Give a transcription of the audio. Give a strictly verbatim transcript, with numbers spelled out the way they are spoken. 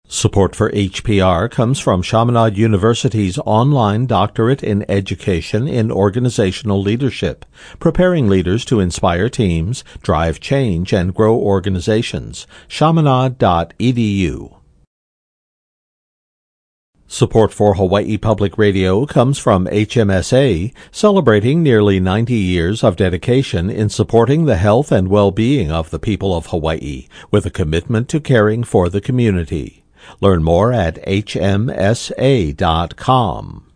Support for H P R comes from Chaminade University's online doctorate in education in organizational leadership, preparing leaders to inspire teams, drive change, and grow organizations. chaminade dot e d u. Support for Hawaii Public Radio comes from H M S A, celebrating nearly ninety years of dedication in supporting the health and well-being of the people of Hawaii, with a commitment to caring for the community. Learn more at h m s a dot com.